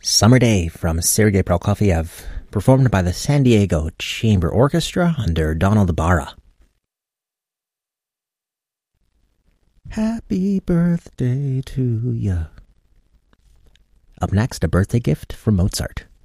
Summer Day from Sergei Prokofiev, performed by the San Diego Chamber Orchestra under Donald Barra. Happy birthday to ya. Up next, a birthday gift from Mozart.